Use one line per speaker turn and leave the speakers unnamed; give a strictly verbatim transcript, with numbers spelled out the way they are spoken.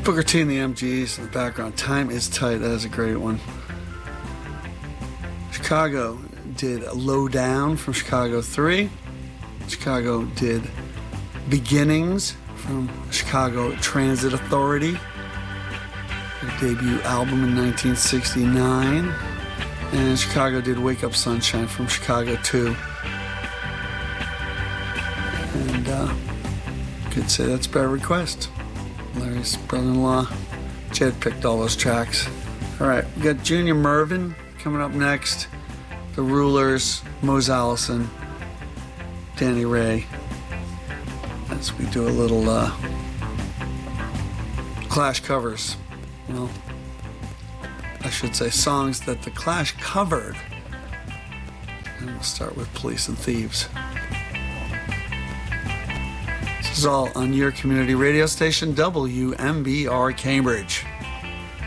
Booker T and the M Gs in the background. Time is Tight. That is a great one. Chicago did Low Down from Chicago three. Chicago did Beginnings from Chicago Transit Authority, their debut album in nineteen sixty-nine. And Chicago did Wake Up Sunshine from Chicago two. And uh, could say that's by request. Larry's brother-in-law, Jed, picked all those tracks. All right, we got Junior Murvin coming up next. The Rulers, Mose Allison, Danny Ray. As we do a little uh, Clash covers. Well, I should say songs that the Clash covered. And we'll start with Police and Thieves. This is all on your community radio station, W M B R Cambridge.